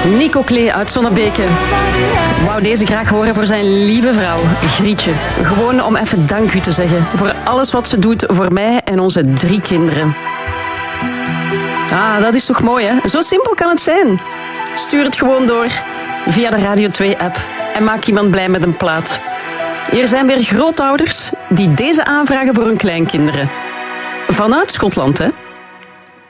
Nico Klee uit Zonnebeke wou deze graag horen voor zijn lieve vrouw, Grietje. Gewoon om even dank u te zeggen voor alles wat ze doet voor mij en onze 3 kinderen. Ah, dat is toch mooi, hè? Zo simpel kan het zijn. Stuur het gewoon door via de Radio 2-app en maak iemand blij met een plaat. Hier zijn weer grootouders die deze aanvragen voor hun kleinkinderen. Vanuit Schotland, hè?